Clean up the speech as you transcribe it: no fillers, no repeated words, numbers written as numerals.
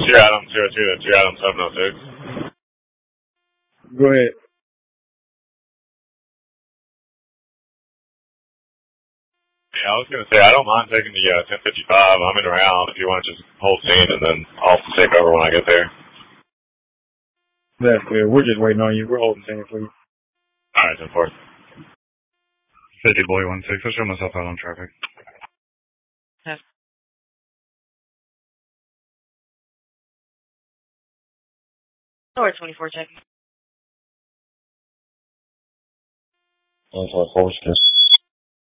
Two Adam 02 to 2 Adam 706. Go ahead. Yeah, I was going to say, I don't mind taking the 1055. I'm in around if you want to just hold scene and then I'll take over when I get there. That's good. We're just waiting on you. We're holding scene for you. Alright, 10-4. 50 boy 16. I'll show myself out on traffic. Yes. Or 24 checking. 124, just